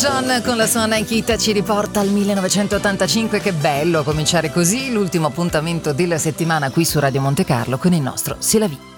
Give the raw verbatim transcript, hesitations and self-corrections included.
John con la sua Nike Hit ci riporta al millenovecentottantacinque. Che bello cominciare così l'ultimo appuntamento della settimana qui su Radio Monte Carlo con il nostro C'est la vie.